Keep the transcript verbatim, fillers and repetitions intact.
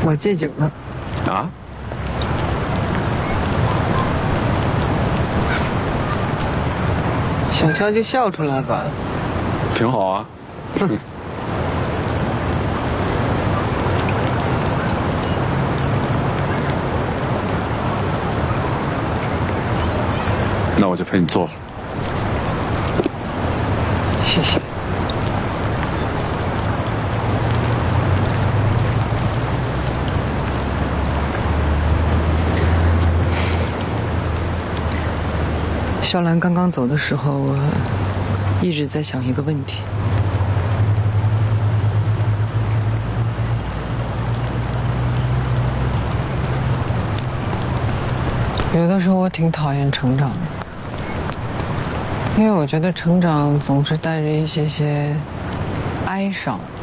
我戒酒了。 啊？ 想笑就笑出来吧。 挺好啊。哼。那我就陪你做。 谢谢。肖兰刚刚走的时候，我一直在想一个问题。有的时候我挺讨厌成长的，因为我觉得成长总是带着一些些哀伤。